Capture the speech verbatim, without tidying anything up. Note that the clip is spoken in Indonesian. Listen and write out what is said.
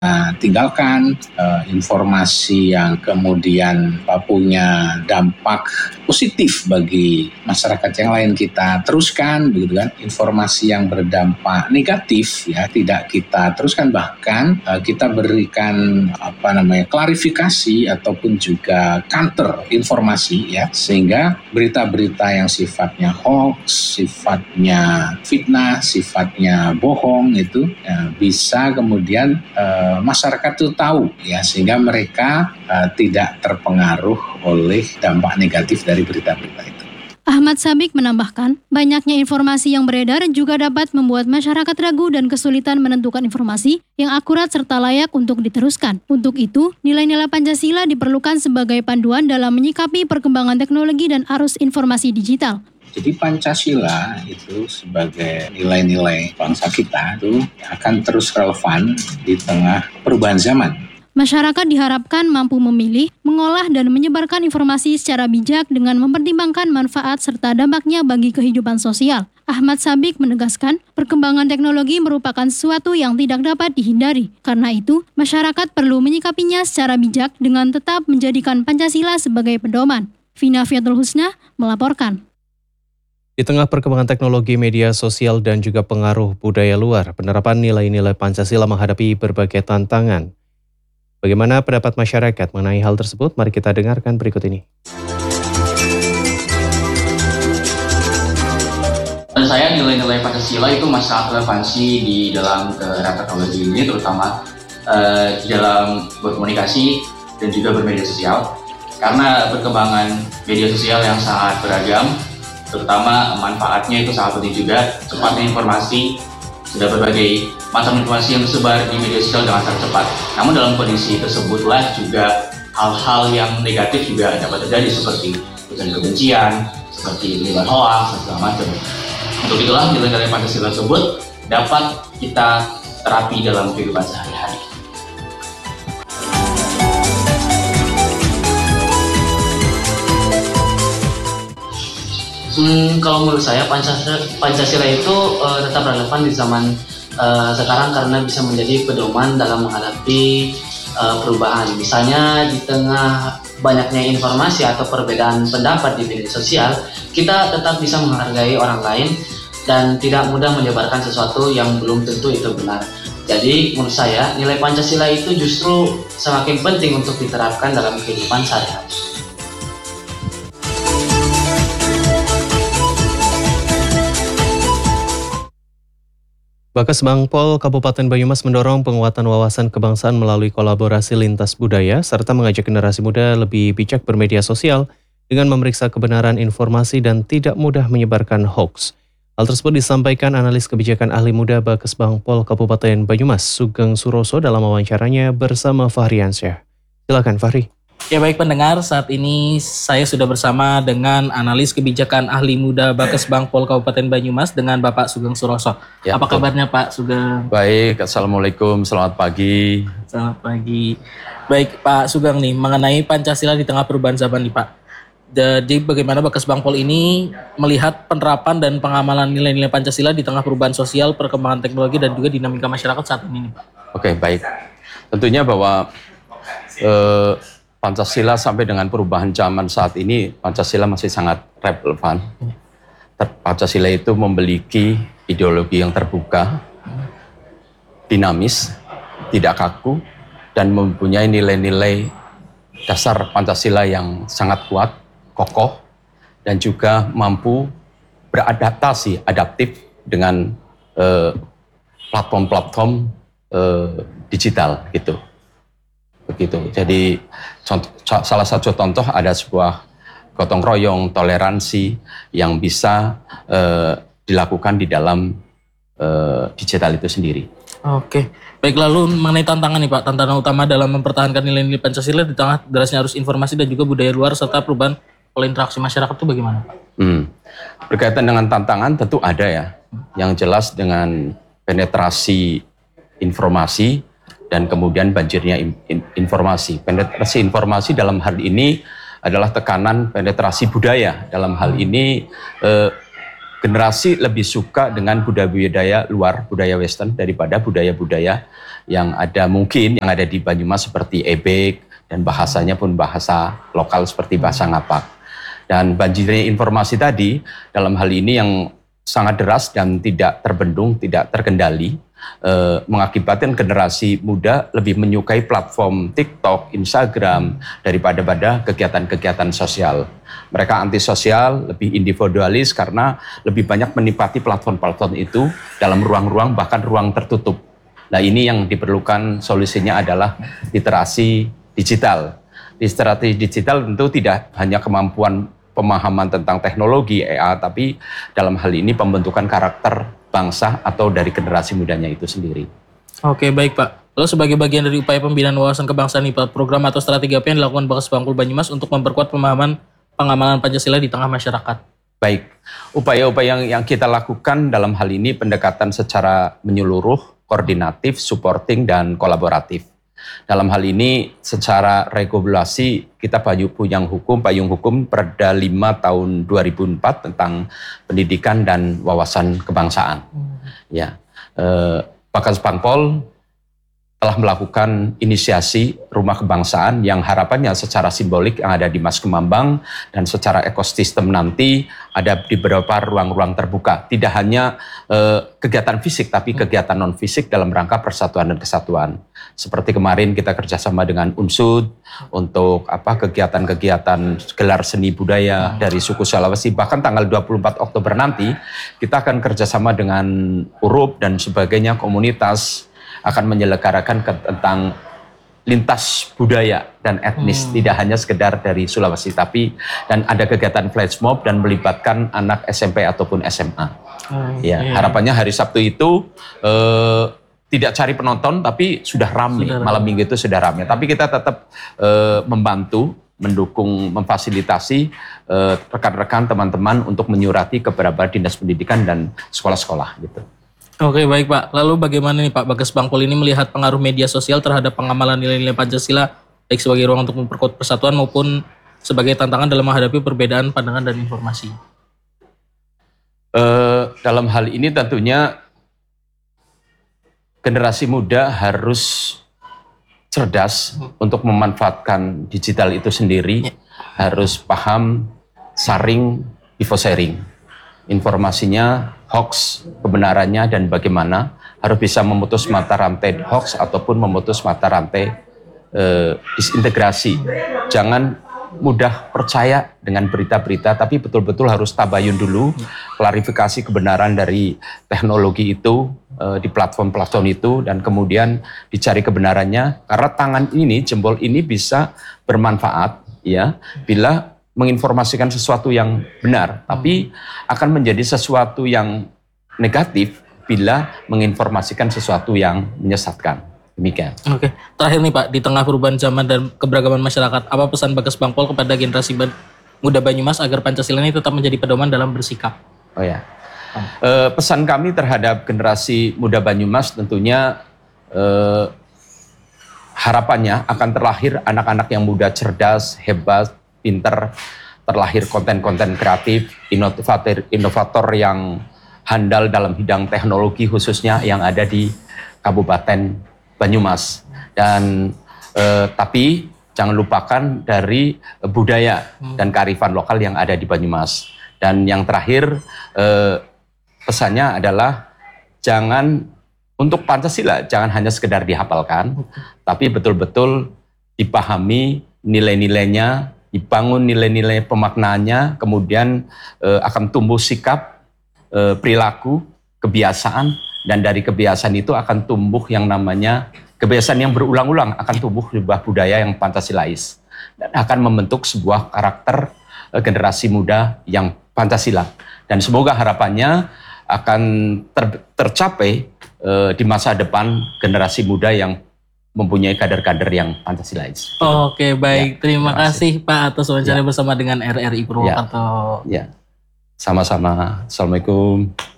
Nah, tinggalkan uh, informasi yang kemudian uh, punya dampak positif bagi masyarakat yang lain kita teruskan, begitu kan? Informasi yang berdampak negatif ya tidak kita teruskan, bahkan uh, kita berikan apa namanya klarifikasi ataupun juga counter informasi ya, sehingga berita-berita yang sifatnya hoax, sifatnya fitnah, sifatnya bohong itu ya, bisa kemudian uh, masyarakat itu tahu ya, sehingga mereka uh, tidak terpengaruh oleh dampak negatif dari berita-berita itu. Ahmad Sabik menambahkan, banyaknya informasi yang beredar juga dapat membuat masyarakat ragu dan kesulitan menentukan informasi yang akurat serta layak untuk diteruskan. Untuk itu, nilai-nilai Pancasila diperlukan sebagai panduan dalam menyikapi perkembangan teknologi dan arus informasi digital. Jadi Pancasila itu sebagai nilai-nilai bangsa kita itu akan terus relevan di tengah perubahan zaman. Masyarakat diharapkan mampu memilih, mengolah dan menyebarkan informasi secara bijak dengan mempertimbangkan manfaat serta dampaknya bagi kehidupan sosial. Ahmad Sabik menegaskan, perkembangan teknologi merupakan sesuatu yang tidak dapat dihindari. Karena itu, masyarakat perlu menyikapinya secara bijak dengan tetap menjadikan Pancasila sebagai pedoman. Vina Fiatul Husna melaporkan. Di tengah perkembangan teknologi media sosial dan juga pengaruh budaya luar, penerapan nilai-nilai Pancasila menghadapi berbagai tantangan. Bagaimana pendapat masyarakat mengenai hal tersebut? Mari kita dengarkan berikut ini. Menurut saya nilai-nilai Pancasila itu masih sangat relevansi di dalam era teknologi ini, terutama uh, di dalam berkomunikasi dan juga bermedia sosial. Karena perkembangan media sosial yang sangat beragam, terutama manfaatnya itu sangat penting juga, cepatnya informasi, sudah berbagai macam informasi yang tersebar di media sosial dengan sangat cepat. Namun dalam kondisi tersebutlah juga hal-hal yang negatif juga dapat terjadi, seperti ujaran kebencian, seperti penyebaran hoax, dan segala macam. Untuk itulah nilai-nilai Pancasila tersebut dapat kita terapi dalam kehidupan sehari-hari. Hmm, kalau menurut saya Pancasila, Pancasila itu uh, tetap relevan di zaman uh, sekarang karena bisa menjadi pedoman dalam menghadapi uh, perubahan. Misalnya di tengah banyaknya informasi atau perbedaan pendapat di media sosial, kita tetap bisa menghargai orang lain dan tidak mudah menyebarkan sesuatu yang belum tentu itu benar. Jadi menurut saya nilai Pancasila itu justru semakin penting untuk diterapkan dalam kehidupan sehari-hari. Bakesbangpol Kabupaten Banyumas mendorong penguatan wawasan kebangsaan melalui kolaborasi lintas budaya serta mengajak generasi muda lebih bijak bermedia sosial dengan memeriksa kebenaran informasi dan tidak mudah menyebarkan hoax. Hal tersebut disampaikan analis kebijakan ahli muda Bakesbangpol Kabupaten Banyumas, Sugeng Suroso dalam wawancaranya bersama Fahri Ansyah. Silakan Fahri. Ya baik pendengar, saat ini saya sudah bersama dengan analis kebijakan ahli muda Bakesbangpol Kabupaten Banyumas dengan Bapak Sugeng Suroso. Ya, apa betul. Kabarnya Pak Sugeng? Baik, Assalamualaikum, selamat pagi. Selamat pagi. Baik Pak Sugeng nih, mengenai Pancasila di tengah perubahan zaman nih Pak. Jadi bagaimana Bakesbangpol ini melihat penerapan dan pengamalan nilai-nilai Pancasila di tengah perubahan sosial, perkembangan teknologi dan juga dinamika masyarakat saat ini nih Pak? Oke, baik. Tentunya bahwa eh, Pancasila sampai dengan perubahan zaman saat ini, Pancasila masih sangat relevan. Pancasila itu memiliki ideologi yang terbuka, dinamis, tidak kaku, dan mempunyai nilai-nilai dasar Pancasila yang sangat kuat, kokoh, dan juga mampu beradaptasi, adaptif dengan eh, platform-platform eh, digital gitu. Begitu. Jadi contoh, salah satu contoh ada sebuah gotong royong toleransi yang bisa eh, dilakukan di dalam eh, digital itu sendiri. Oke, baik, lalu mengenai tantangan nih Pak, tantangan utama dalam mempertahankan nilai-nilai Pancasila di tengah derasnya arus informasi dan juga budaya luar serta perubahan pola interaksi masyarakat itu bagaimana Pak? Hmm. Berkaitan dengan tantangan tentu ada ya, yang jelas dengan penetrasi informasi dan kemudian banjirnya informasi. Penetrasi informasi dalam hal ini adalah tekanan penetrasi budaya. Dalam hal ini eh, generasi lebih suka dengan budaya-budaya luar, budaya western daripada budaya-budaya yang ada mungkin yang ada di Banyumas seperti ebek dan bahasanya pun bahasa lokal seperti bahasa Ngapak. Dan banjirnya informasi tadi dalam hal ini yang sangat deras dan tidak terbendung, tidak terkendali, eh, mengakibatkan generasi muda lebih menyukai platform TikTok, Instagram daripada pada kegiatan-kegiatan sosial. Mereka antisosial, lebih individualis karena lebih banyak menikmati platform-platform itu dalam ruang-ruang bahkan ruang tertutup. Nah, ini yang diperlukan solusinya adalah literasi digital. Literasi digital tentu tidak hanya kemampuan pemahaman tentang teknologi A I, tapi dalam hal ini pembentukan karakter bangsa atau dari generasi mudanya itu sendiri. Oke, baik Pak. Lalu sebagai bagian dari upaya pembinaan wawasan kebangsaan nih Pak, program atau strategi apa yang dilakukan Bakas Bangpol Banyumas untuk memperkuat pemahaman pengamalan Pancasila di tengah masyarakat? Baik, upaya-upaya yang, yang kita lakukan dalam hal ini pendekatan secara menyeluruh, koordinatif, supporting, dan kolaboratif. Dalam hal ini secara regulasi kita punya hukum, payung hukum Perda lima tahun dua ribu empat tentang pendidikan dan wawasan kebangsaan. Hmm. Ya, eh, Bakas Bangpol telah melakukan inisiasi rumah kebangsaan yang harapannya secara simbolik yang ada di Mas Kemambang dan secara ekosistem nanti ada di beberapa ruang-ruang terbuka. Tidak hanya eh, kegiatan fisik tapi kegiatan non fisik dalam rangka persatuan dan kesatuan. Seperti kemarin kita kerjasama dengan U N S U D untuk apa kegiatan-kegiatan gelar seni budaya dari suku Sulawesi. Bahkan tanggal dua puluh empat Oktober nanti kita akan kerjasama dengan U R U P dan sebagainya komunitas akan menyelenggarakan tentang lintas budaya dan etnis, hmm. tidak hanya sekedar dari Sulawesi, tapi dan ada kegiatan flash mob dan melibatkan anak S M P ataupun S M A. Hmm, ya, iya. Harapannya hari Sabtu itu eh, tidak cari penonton, tapi sudah ramai, sudah malam minggu itu sudah ramai. Tapi kita tetap eh, membantu, mendukung, memfasilitasi eh, rekan-rekan teman-teman untuk menyurati ke beberapa dinas pendidikan dan sekolah-sekolah gitu. Oke, baik Pak. Lalu bagaimana nih Pak Bakas Bangpol ini melihat pengaruh media sosial terhadap pengamalan nilai-nilai Pancasila baik sebagai ruang untuk memperkuat persatuan maupun sebagai tantangan dalam menghadapi perbedaan pandangan dan informasi? Uh, dalam hal ini tentunya generasi muda harus cerdas hmm. untuk memanfaatkan digital itu sendiri, ya. Harus paham saring, info sharing. Informasinya, hoax, kebenarannya, dan bagaimana harus bisa memutus mata rantai hoax ataupun memutus mata rantai eh, disintegrasi. Jangan mudah percaya dengan berita-berita, tapi betul-betul harus tabayun dulu, klarifikasi kebenaran dari teknologi itu, eh, di platform-platform itu, dan kemudian dicari kebenarannya. Karena tangan ini, jempol ini bisa bermanfaat, ya, bila menginformasikan sesuatu yang benar, tapi akan menjadi sesuatu yang negatif bila menginformasikan sesuatu yang menyesatkan. Demikian. Oke, terakhir nih Pak, di tengah perubahan zaman dan keberagaman masyarakat, apa pesan Bakas Bangpol kepada generasi muda Banyumas agar Pancasila ini tetap menjadi pedoman dalam bersikap? Oh ya, oh. E, pesan kami terhadap generasi muda Banyumas tentunya e, harapannya akan terlahir anak-anak yang muda, cerdas, hebat, pinter, terlahir konten-konten kreatif, inovator, inovator yang handal dalam bidang teknologi khususnya yang ada di Kabupaten Banyumas. Dan eh, tapi jangan lupakan dari budaya dan kearifan lokal yang ada di Banyumas. Dan yang terakhir eh, pesannya adalah jangan untuk Pancasila jangan hanya sekedar dihafalkan, tapi betul-betul dipahami nilai-nilainya, dibangun nilai-nilai pemaknaannya, kemudian e, akan tumbuh sikap, e, perilaku, kebiasaan, dan dari kebiasaan itu akan tumbuh yang namanya kebiasaan yang berulang-ulang, akan tumbuh sebuah budaya yang Pancasilais dan akan membentuk sebuah karakter e, generasi muda yang Pancasila. Dan semoga harapannya akan ter, tercapai e, di masa depan generasi muda yang mempunyai kader-kader yang Pancasilais. Oke, baik. Ya, terima, terima kasih Pak atas wawancara ya. bersama dengan R R I Purwokerto. Ya. ya, sama-sama. Assalamualaikum.